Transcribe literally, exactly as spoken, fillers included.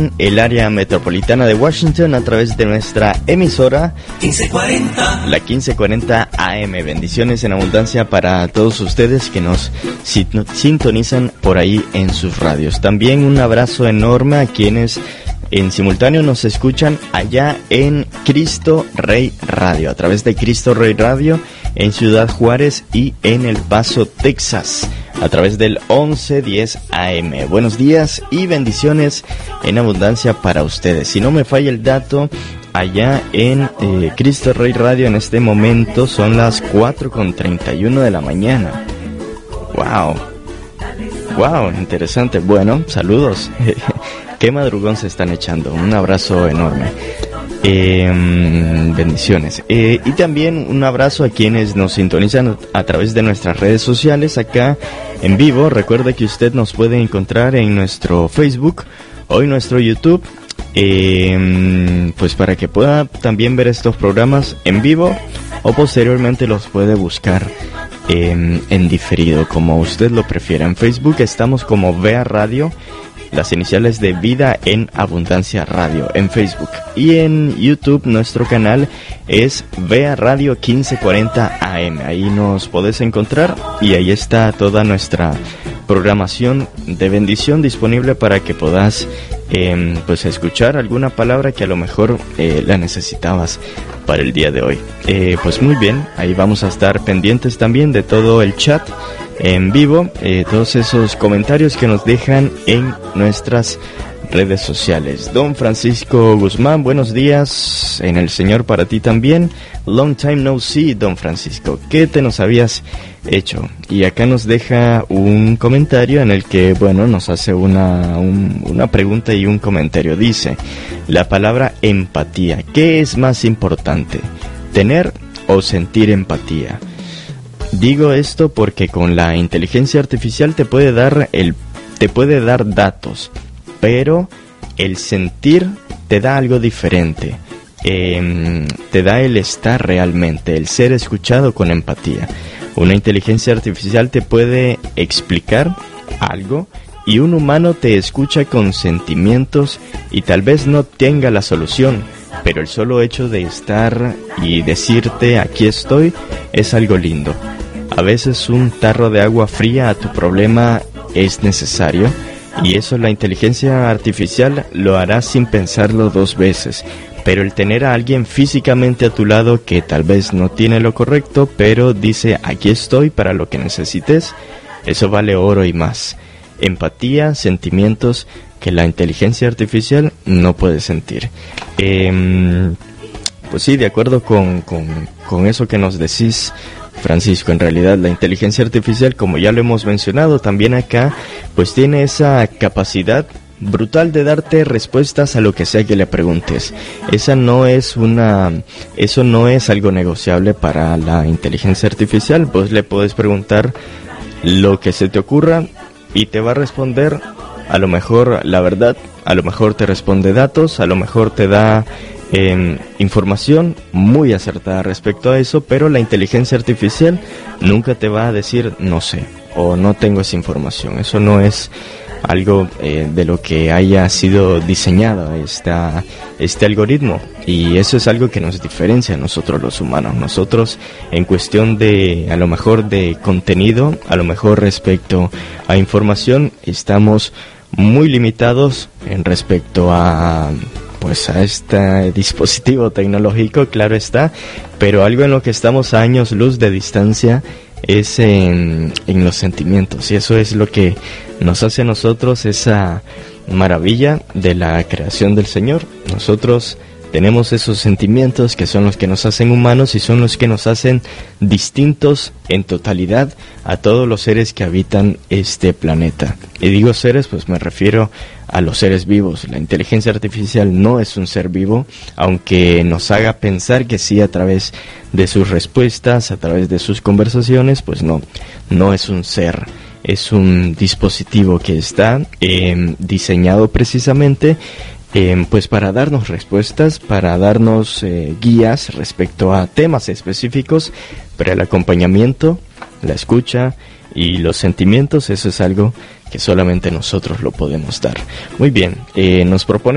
en el área metropolitana de Washington a través de nuestra emisora quince cuarenta. La quince cuarenta A M. Bendiciones en abundancia para todos ustedes que nos sintonizan por ahí en sus radios. También un abrazo enorme a quienes en simultáneo nos escuchan allá en Cristo Rey Radio, a través de Cristo Rey Radio en Ciudad Juárez y en El Paso, Texas, a través del once diez A M. Buenos días y bendiciones en abundancia para ustedes. Si no me falla el dato, allá en eh, Cristo Rey Radio en este momento son las cuatro con treinta y uno de la mañana. Wow, wow, interesante. Bueno, saludos. Qué madrugón se están echando. Un abrazo enorme. Eh, bendiciones. Eh, y también un abrazo a quienes nos sintonizan a través de nuestras redes sociales acá en vivo. Recuerde que usted nos puede encontrar en nuestro Facebook o en nuestro YouTube. Eh, pues para que pueda también ver estos programas en vivo o posteriormente los puede buscar eh, en diferido, como usted lo prefiera. En Facebook estamos como Vea Radio, las iniciales de Vida en Abundancia Radio en Facebook, y en YouTube nuestro canal es Vea Radio quince cuarenta A M. Ahí nos podés encontrar y ahí está toda nuestra programación de bendición disponible para que puedas eh, pues escuchar alguna palabra que a lo mejor eh, la necesitabas para el día de hoy. Eh, pues muy bien, ahí vamos a estar pendientes también de todo el chat en vivo, eh, todos esos comentarios que nos dejan en nuestras redes sociales. Don Francisco Guzmán, buenos días en el Señor para ti también. Long time no see, don Francisco. ¿Qué te nos habías hecho? Y acá nos deja un comentario en el que, bueno, nos hace una, un, una pregunta y un comentario. Dice, la palabra empatía, ¿qué es más importante? ¿Tener o sentir empatía? Digo esto porque con la inteligencia artificial te puede dar el, te puede dar datos, pero el sentir te da algo diferente. Eh, te da el estar realmente, el ser escuchado con empatía. Una inteligencia artificial te puede explicar algo y un humano te escucha con sentimientos y tal vez no tenga la solución, pero el solo hecho de estar y decirte aquí estoy es algo lindo. A veces un tarro de agua fría a tu problema es necesario, y eso la inteligencia artificial lo hará sin pensarlo dos veces. Pero el tener a alguien físicamente a tu lado que tal vez no tiene lo correcto, pero dice aquí estoy para lo que necesites, eso vale oro y más. Empatía, sentimientos que la inteligencia artificial no puede sentir. Eh, pues sí, de acuerdo con, con, con eso que nos decís, Francisco, en realidad la inteligencia artificial, como ya lo hemos mencionado también acá, pues tiene esa capacidad brutal de darte respuestas a lo que sea que le preguntes. Esa no es una, eso no es algo negociable para la inteligencia artificial. Vos le podés preguntar lo que se te ocurra y te va a responder a lo mejor la verdad, a lo mejor te responde datos, a lo mejor te da eh, información muy acertada respecto a eso, pero la inteligencia artificial nunca te va a decir no sé o no tengo esa información. Eso no es algo eh, de lo que haya sido diseñado esta, este algoritmo, y eso es algo que nos diferencia a nosotros los humanos. Nosotros en cuestión de a lo mejor de contenido, a lo mejor respecto a información, estamos muy limitados en respecto a pues a este dispositivo tecnológico, claro está, pero algo en lo que estamos a años luz de distancia es en, en los sentimientos, y eso es lo que nos hace a nosotros esa maravilla de la creación del Señor. Nosotros tenemos esos sentimientos que son los que nos hacen humanos y son los que nos hacen distintos en totalidad a todos los seres que habitan este planeta. Y digo seres, pues me refiero a los seres vivos. La inteligencia artificial no es un ser vivo, aunque nos haga pensar que sí a través de sus respuestas, a través de sus conversaciones, pues no, no es un ser. Es un dispositivo que está eh, diseñado precisamente eh, pues para darnos respuestas, para darnos eh, guías respecto a temas específicos, pero el acompañamiento, la escucha y los sentimientos, eso es algo que solamente nosotros lo podemos dar. Muy bien, eh, nos propone